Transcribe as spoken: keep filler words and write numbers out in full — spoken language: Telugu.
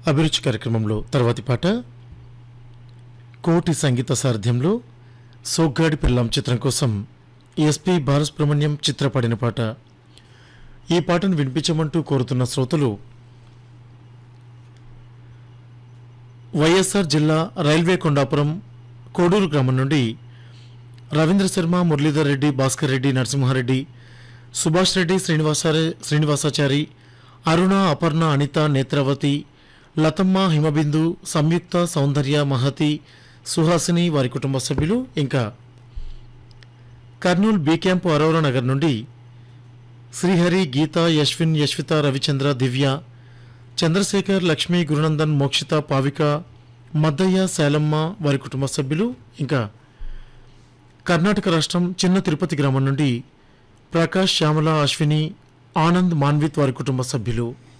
అభిరుచి కార్యక్రమంలో తర్వాతి పాట కోటి సంగీత సారథ్యంలో సోగ్గాడి పిల్లం చిత్రం కోసం ఎస్పి బాలసుబ్రహ్మణ్యం చిత్ర పాడిన పాట. ఈ పాటను వినిపించమంటూ కోరుతున్న శ్రోతలు వైఎస్ఆర్ జిల్లా రైల్వే కొండాపురం కోడూరు గ్రామం నుండి రవీంద్ర శర్మ, మురళీధర్ రెడ్డి, భాస్కర్ రెడ్డి, నరసింహారెడ్డి, సుభాష్ రెడ్డి, శ్రీనివాసారి శ్రీనివాసాచారి, అరుణ, అపర్ణ, అనిత, నేత్రావతి, లతమ్మ, హిమబిందు, సంయుక్త, సౌందర్య, మహతి, సుహాసిని, వారి కుటుంబ సభ్యులు, ఇంకా కర్నూలు బి క్యాంపు అరోరా నగర్ నుండి శ్రీహరి, గీత, యశ్విన్, యశ్విత, రవిచంద్ర, దివ్య, చంద్రశేఖర్, లక్ష్మి, గురునందన్, మోక్షిత, పావిక, మద్దయ్య, శైలమ్మ, వారి కుటుంబ సభ్యులు, ఇంకా కర్ణాటక రాష్ట్రం చిన్న తిరుపతి గ్రామం నుండి ప్రకాష్, శ్యామల, అశ్విని, ఆనంద్, మాన్విత్, వారి కుటుంబ సభ్యులు.